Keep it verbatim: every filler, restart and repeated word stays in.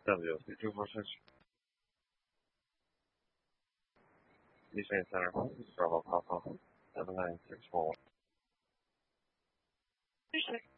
W C two four six. East Main Center, Bravo Papa, seven nine six four.